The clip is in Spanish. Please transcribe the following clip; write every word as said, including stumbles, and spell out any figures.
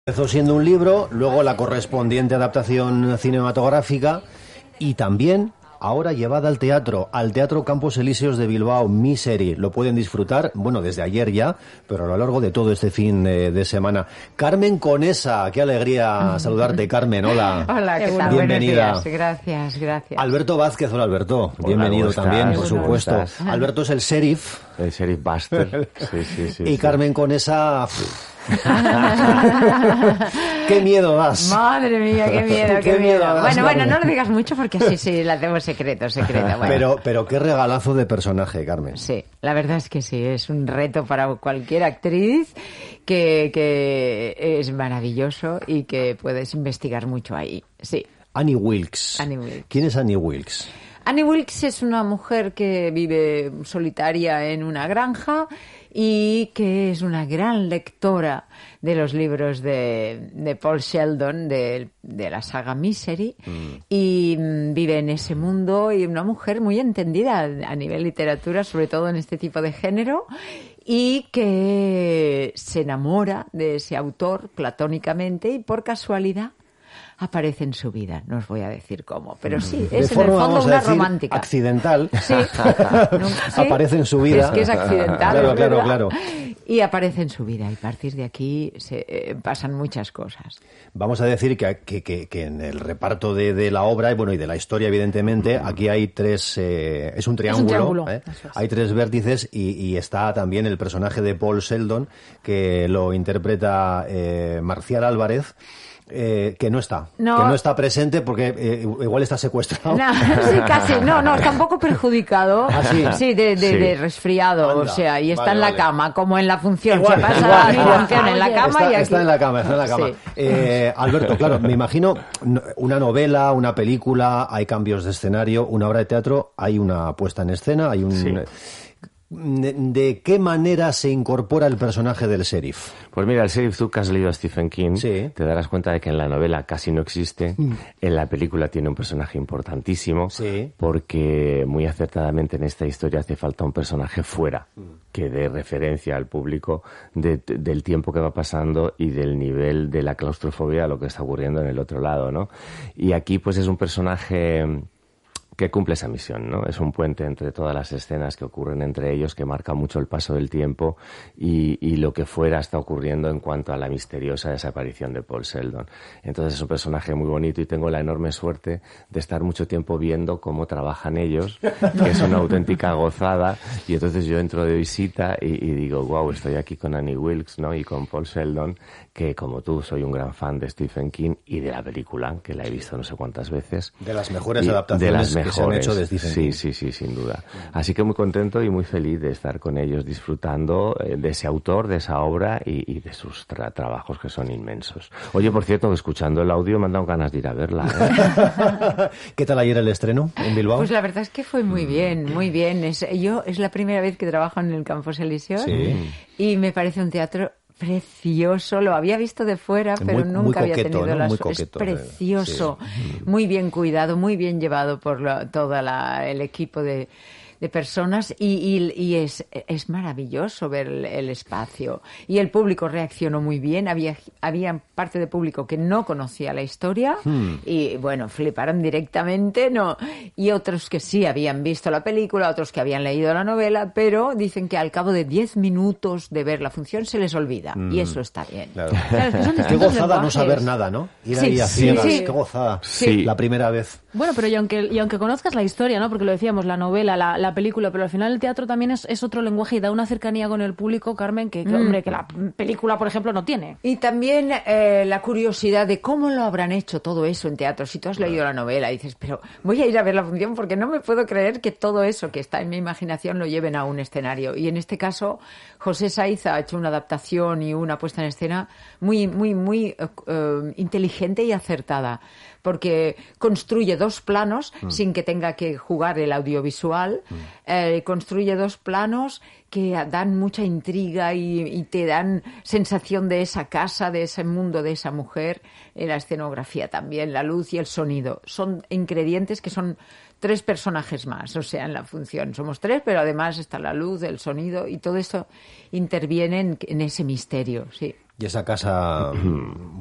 Empezó siendo un libro, luego la correspondiente adaptación cinematográfica y también ahora llevada al teatro, al Teatro Campos Elíseos de Bilbao, Misery. Lo pueden disfrutar, bueno, desde ayer ya, pero a lo largo de todo este fin de, de semana. Carmen Conesa, qué alegría saludarte, Carmen, hola. Hola, ¿qué tal? Bienvenida. Buenos días. Gracias, gracias. Alberto Vázquez, hola Alberto, Hola, bienvenido también, por ¿cómo supuesto. estás? Alberto es el sheriff. El sheriff Buster. Sí, sí, sí. Y sí. Carmen Conesa... ¡Qué miedo das! Madre mía, qué miedo, qué, Qué miedo miedo. das, Bueno, bueno, Carmen. no lo digas mucho porque así sí, la hacemos secreto, secreto. Bueno. Pero, pero qué regalazo de personaje, Carmen. Sí, la verdad es que sí, es un reto para cualquier actriz que, que es maravilloso y que puedes investigar mucho ahí, sí. Annie Wilkes. Annie Wilkes. ¿Quién es Annie Wilkes? Annie Wilkes es una mujer que vive solitaria en una granja y que es una gran lectora de los libros de, de Paul Sheldon, de, de la saga Misery, mm. y mm, vive en ese mundo, y una mujer muy entendida a nivel literatura, sobre todo en este tipo de género, y que se enamora de ese autor platónicamente y por casualidad aparece en su vida, no os voy a decir cómo, pero sí, de es forma, en el fondo vamos a una decir, romántica. Accidental. Sí. No, sí. Aparece en su vida. Es que es accidental. Claro, es claro, verdad. claro. Y aparece en su vida y a partir de aquí se eh, pasan muchas cosas. Vamos a decir que, que, que, que en el reparto de, de la obra y bueno y de la historia, evidentemente, aquí hay tres, eh, es un triángulo, es un triángulo. ¿eh? Es. Hay tres vértices y, y está también el personaje de Paul Sheldon, que lo interpreta eh, Marcial Álvarez. Eh, que no está, no. que no está presente porque eh, igual está secuestrado. No, sí, casi, no, no, está un poco perjudicado. ¿Ah, sí? Sí, de, de, Sí. de resfriado, Anda. o sea, y está Vale, en la vale. cama, como en la función. Igual, se pasa igual, la igual. función en la cama está, y aquí... está en la cama, está en la cama. Sí. Eh, Alberto, claro, me imagino una novela, una película, hay cambios de escenario, una obra de teatro, hay una puesta en escena, hay un... Sí. ¿De, de qué manera se incorpora el personaje del sheriff? Pues mira, el sheriff, tú que has leído a Stephen King, Sí. te darás cuenta de que en la novela casi no existe. Mm. En la película tiene un personaje importantísimo, Sí. porque muy acertadamente en esta historia hace falta un personaje fuera, mm. que dé referencia al público de, de, del tiempo que va pasando y del nivel de la claustrofobia a lo que está ocurriendo en el otro lado, ¿no? Y aquí pues es un personaje que cumple esa misión, ¿no? Es un puente entre todas las escenas que ocurren entre ellos, que marca mucho el paso del tiempo y, y lo que fuera está ocurriendo en cuanto a la misteriosa desaparición de Paul Sheldon. Entonces es un personaje muy bonito y tengo la enorme suerte de estar mucho tiempo viendo cómo trabajan ellos, que es una auténtica gozada, y entonces yo entro de visita y, y digo, wow, estoy aquí con Annie Wilkes, ¿no? Y con Paul Sheldon, que como tú soy un gran fan de Stephen King y de la película, que la he visto no sé cuántas veces. De las mejores Y adaptaciones de las que mejores. se han hecho de Stephen sí, King. Sí, sí, sin duda. Así que muy contento y muy feliz de estar con ellos disfrutando eh, de ese autor, de esa obra y, y de sus tra- trabajos que son inmensos. Oye, por cierto, escuchando el audio me han dado ganas de ir a verla, ¿eh? ¿Qué tal ayer el estreno en Bilbao? Pues la verdad es que fue muy bien, muy bien. Es, yo es la primera vez que trabajo en el Campos Elíseos Sí. y me parece un teatro precioso, lo había visto de fuera, pero Muy- nunca muy había coqueto, tenido ¿no? la Muy suerte. Es coqueto, eh, precioso, sí. muy bien cuidado, muy bien llevado por la, todo la, el equipo de, de personas y, y, y es, es maravilloso ver el, el espacio. Y el público reaccionó muy bien, había, había parte del público que no conocía la historia Hmm. y bueno, fliparon directamente, no, y otros que sí habían visto la película, otros que habían leído la novela, pero dicen que al cabo de diez minutos de ver la función se les olvida, y eso está bien. Claro. Claro, es que son Qué distintos gozada no lenguajes. saber nada, ¿no? Ir Sí, ahí a sí, ciegas, sí. qué gozada. Sí. La primera vez. Bueno, pero y aunque, y aunque conozcas la historia, ¿no? Porque lo decíamos, la novela, la, la película, pero al final el teatro también es, es otro lenguaje y da una cercanía con el público, Carmen, que, que, hombre, que la película, por ejemplo, no tiene. Y también eh, la curiosidad de cómo lo habrán hecho todo eso en teatro. Si tú has leído la novela y dices, pero voy a ir a ver la función porque no me puedo creer que todo eso que está en mi imaginación lo lleven a un escenario. Y en este caso, José Saiz ha hecho una adaptación y una puesta en escena muy, muy, muy eh, eh, inteligente y acertada, porque construye dos planos mm. sin que tenga que jugar el audiovisual, mm. eh, construye dos planos que dan mucha intriga y, y te dan sensación de esa casa, de ese mundo, de esa mujer, en la escenografía también, la luz y el sonido. Son ingredientes que son tres personajes más, o sea, en la función somos tres, pero además está la luz, el sonido y todo esto interviene en, en ese misterio, sí. Y esa casa